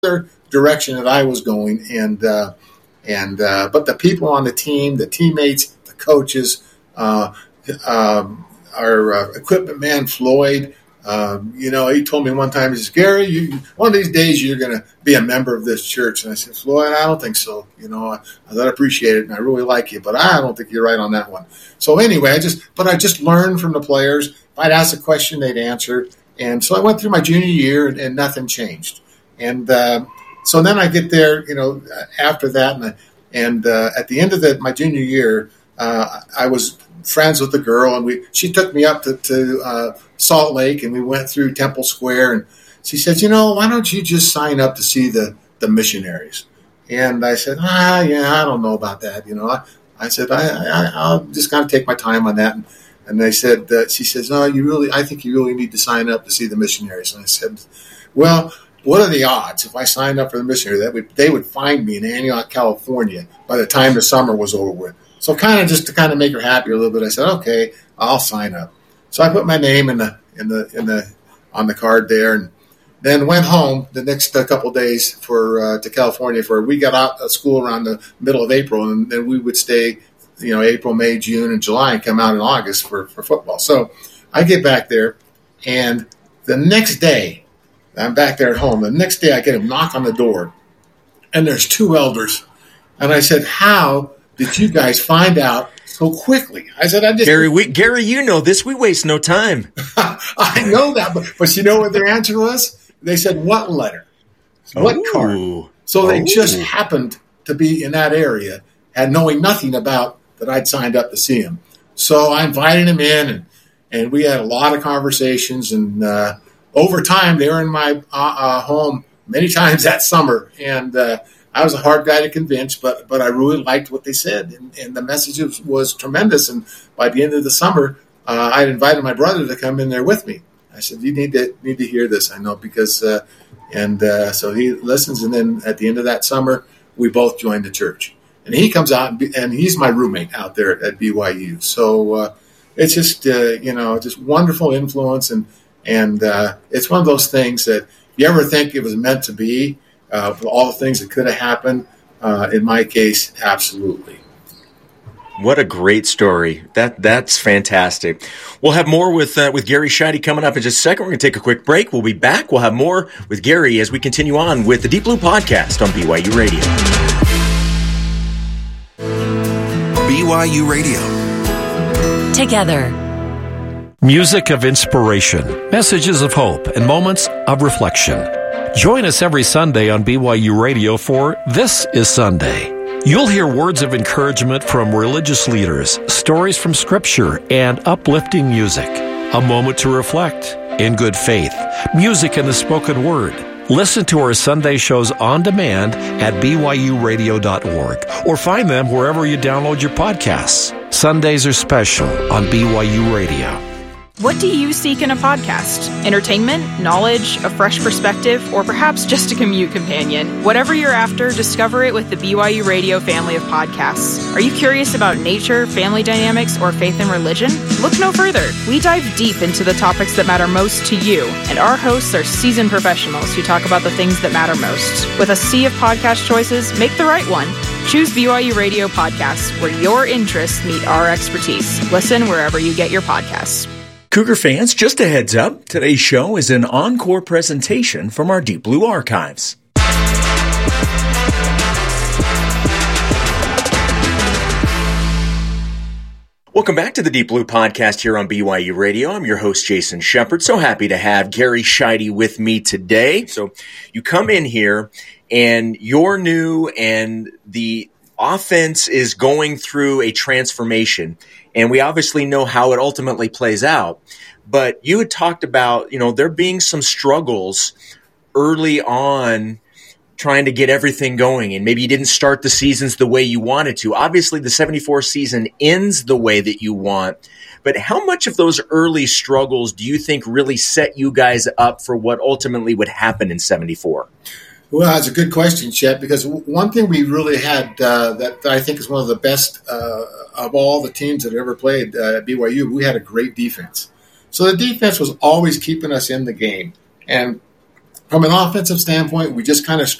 direction that I was going, but the people on the team, the teammates, the coaches, our equipment man Floyd, he told me one time, he says, Gary, one of these days you're going to be a member of this church. And I said, Floyd, I don't think so. I appreciate it, and I really like you, but I don't think you're right on that one. So anyway, I just learned from the players. If I'd ask a question, they'd answer. And so I went through my junior year, and nothing changed. And so then I get there, after that, and at the end of my junior year, I was friends with the girl, and she took me up to Salt Lake, and we went through Temple Square, and she said, why don't you just sign up to see the missionaries? And I said, I don't know about that. I said, I'll just kind of take my time on that. And they said, she says, no, I think you really need to sign up to see the missionaries. And I said, well, what are the odds if I signed up for the missionary that they would find me in Antioch, California by the time the summer was over with? So just to make her happy a little bit, I said, okay, I'll sign up. So I put my name on the card there, and then went home the next couple of days to California. We got out of school around the middle of April, and then we would stay, April, May, June, and July, and come out in August for football. So I get back there, and the next day, I'm back there at home. The next day, I get a knock on the door, and there's two elders. And I said, how did you guys find out so quickly? I said, Gary, you know this. We waste no time. I know that, but you know what their answer was? They said, what letter? What card? So they just happened to be in that area, and knowing nothing about that I'd signed up to see him. So I invited him in, and we had a lot of conversations, and over time, they were in my home many times that summer, and I was a hard guy to convince, but I really liked what they said, and the message was tremendous. And by the end of the summer, I invited my brother to come in there with me. I said, "You need to hear this, I know," because so he listens. And then at the end of that summer, we both joined the church, and he comes out, and he's my roommate out there at BYU. So it's just just wonderful influence, and it's one of those things that you ever think it was meant to be. All the things that could have happened, in my case, absolutely. What a great story. That's fantastic. We'll have more with Gary Sheide coming up in just a second. We're going to take a quick break. We'll be back. We'll have more with Gary as we continue on with the Deep Blue Podcast on BYU Radio. BYU Radio. Together. Music of inspiration, messages of hope, and moments of reflection. Join us every Sunday on BYU Radio for This is Sunday. You'll hear words of encouragement from religious leaders, stories from Scripture, and uplifting music. A moment to reflect in good faith, music and the spoken word. Listen to our Sunday shows on demand at BYURadio.org or find them wherever you download your podcasts. Sundays are special on BYU Radio. What do you seek in a podcast? Entertainment, knowledge, a fresh perspective, or perhaps just a commute companion? Whatever you're after, discover it with the BYU Radio family of podcasts. Are you curious about nature, family dynamics, or faith and religion? Look no further. We dive deep into the topics that matter most to you, and our hosts are seasoned professionals who talk about the things that matter most. With a sea of podcast choices, make the right one. Choose BYU Radio Podcasts, where your interests meet our expertise. Listen wherever you get your podcasts. Cougar fans, just a heads up, today's show is an encore presentation from our Deep Blue archives. Welcome back to the Deep Blue Podcast here on BYU Radio. I'm your host, Jason Shepard. So happy to have Gary Sheide with me today. So you come in here and you're new and the offense is going through a transformation. And we obviously know how it ultimately plays out. But you had talked about, there being some struggles early on trying to get everything going. And maybe you didn't start the seasons the way you wanted to. Obviously, the 74 season ends the way that you want. But how much of those early struggles do you think really set you guys up for what ultimately would happen in 74? Well, that's a good question, Chet, because one thing we really had that I think is one of the best of all the teams that ever played at BYU, we had a great defense. So the defense was always keeping us in the game. And From an offensive standpoint, we just kind of